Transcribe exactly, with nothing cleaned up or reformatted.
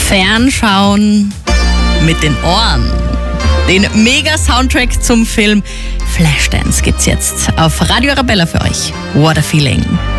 Fernschauen mit den Ohren. Den Mega-Soundtrack zum Film Flashdance gibt's jetzt auf Radio Arabella für euch. What a Feeling.